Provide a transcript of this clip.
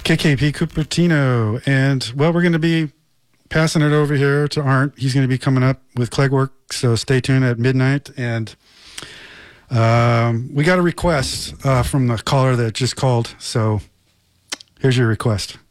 KKP Cupertino. And, well, we're going to be passing it over here to Arndt. He's going to be coming up with Cleggwork, so stay tuned at midnight. And we got a request from the caller that just called, so here's your request.